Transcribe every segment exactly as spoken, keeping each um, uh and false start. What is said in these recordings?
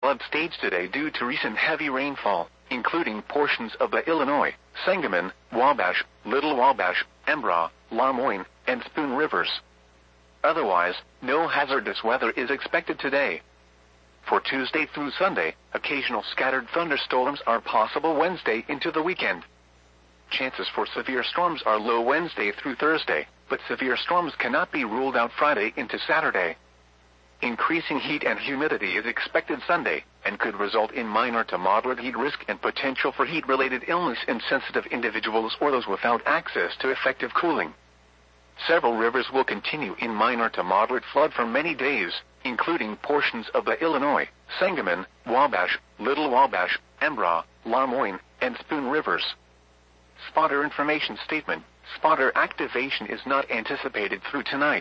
flood stage today due to recent heavy rainfall, including portions of the Illinois, Sangamon, Wabash, Little Wabash, Embarrass, Lamoine, and Spoon rivers. Otherwise, no hazardous weather is expected today. For Tuesday through Sunday, occasional scattered thunderstorms are possible Wednesday into the weekend. Chances for severe storms are low Wednesday through Thursday, but severe storms cannot be ruled out Friday into Saturday. Increasing heat and humidity is expected Sunday, and could result in minor to moderate heat risk and potential for heat-related illness in sensitive individuals or those without access to effective cooling. Several rivers will continue in minor to moderate flood for many days, including portions of the Illinois, Sangamon, Wabash, Little Wabash, Embarrass, Lamoine, and Spoon rivers. Spotter information statement. Spotter activation is not anticipated through tonight.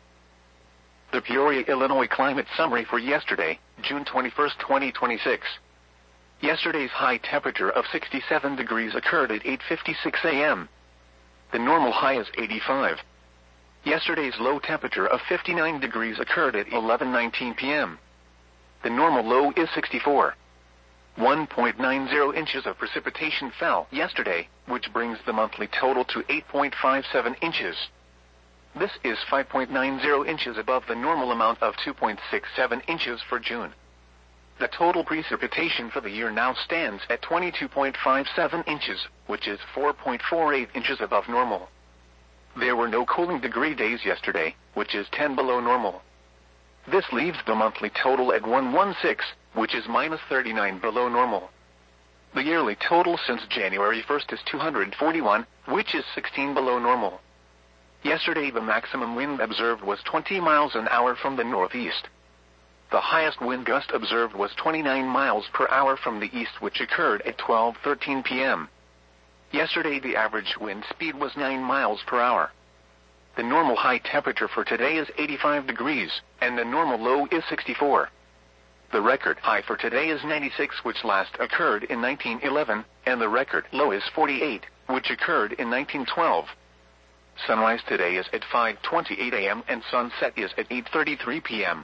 The Peoria, Illinois climate summary for yesterday, June twenty-first, twenty twenty-six. Yesterday's high temperature of sixty-seven degrees occurred at eight fifty-six a m The normal high is eighty-five. Yesterday's low temperature of fifty-nine degrees occurred at eleven nineteen p m The normal low is sixty-four. one point nine zero inches of precipitation fell yesterday, which brings the monthly total to eight point five seven inches. This is five point nine zero inches above the normal amount of two point six seven inches for June. The total precipitation for the year now stands at twenty-two point five seven inches, which is four point four eight inches above normal. There were no cooling degree days yesterday, which is ten below normal. This leaves the monthly total at one hundred sixteen, which is minus thirty-nine below normal. The yearly total since January first is two hundred forty-one, which is sixteen below normal. Yesterday the maximum wind observed was twenty miles an hour from the northeast. The highest wind gust observed was twenty-nine miles per hour from the east, which occurred at twelve thirteen p m Yesterday the average wind speed was nine miles per hour. The normal high temperature for today is eighty-five degrees, and the normal low is sixty-four. The record high for today is ninety-six, which last occurred in nineteen eleven, and the record low is forty-eight, which occurred in nineteen twelve. Sunrise today is at five twenty-eight a m and sunset is at eight thirty-three p m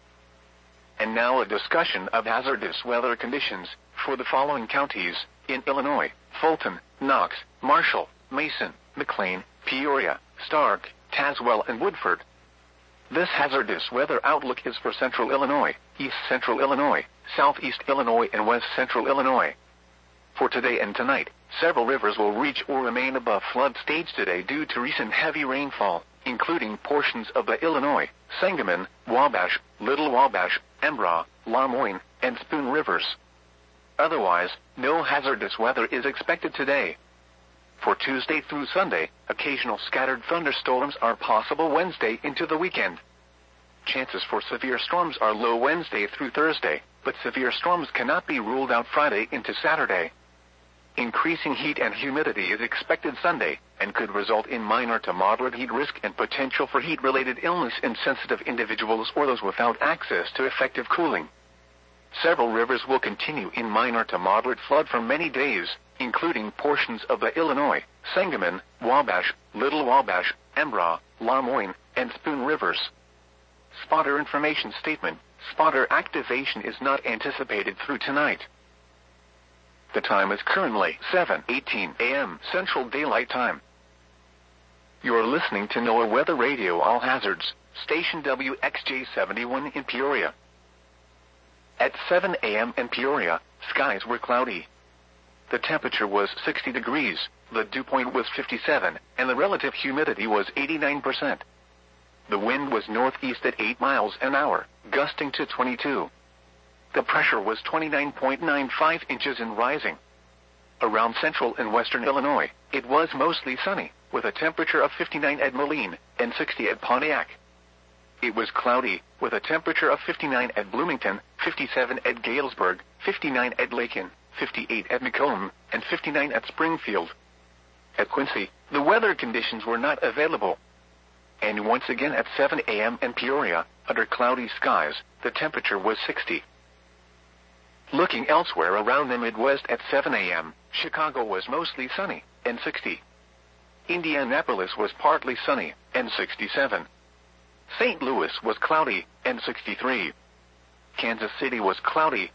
And now a discussion of hazardous weather conditions for the following counties in Illinois: Fulton, Knox, Marshall, Mason, McLean, Peoria, Stark, Tazewell, and Woodford. This hazardous weather outlook is for Central Illinois, East Central Illinois, Southeast Illinois, and West Central Illinois. For today and tonight, several rivers will reach or remain above flood stage today due to recent heavy rainfall, including portions of the Illinois, Sangamon, Wabash, Little Wabash, Embarrass, Lamoine, and Spoon rivers. Otherwise, no hazardous weather is expected today. For Tuesday through Sunday, occasional scattered thunderstorms are possible Wednesday into the weekend. Chances for severe storms are low Wednesday through Thursday, but severe storms cannot be ruled out Friday into Saturday. Increasing heat and humidity is expected Sunday, and could result in minor to moderate heat risk and potential for heat-related illness in sensitive individuals or those without access to effective cooling. Several rivers will continue in minor to moderate flood for many days, including portions of the Illinois, Sangamon, Wabash, Little Wabash, Embarrass, Lamoine, and Spoon rivers. Spotter information statement. Spotter activation is not anticipated through tonight. The time is currently seven eighteen a m Central Daylight Time. You are listening to NOAA Weather Radio All Hazards, station W X J seventy-one in Peoria. At seven a m in Peoria, skies were cloudy. The temperature was sixty degrees, the dew point was fifty-seven, and the relative humidity was eighty-nine percent. The wind was northeast at eight miles an hour, gusting to twenty-two. The pressure was twenty-nine point nine five inches and rising. Around central and western Illinois, it was mostly sunny, with a temperature of fifty-nine at Moline and sixty at Pontiac. It was cloudy, with a temperature of fifty-nine at Bloomington, fifty-seven at Galesburg, fifty-nine at Lakin, fifty-eight at Macomb, and fifty-nine at Springfield. At Quincy, the weather conditions were not available. And once again at seven a m in Peoria, under cloudy skies, the temperature was sixty. Looking elsewhere around the Midwest at seven a m, Chicago was mostly sunny, and sixty. Indianapolis was partly sunny, and sixty-seven. Saint Louis was cloudy, and sixty-three. Kansas City was cloudy,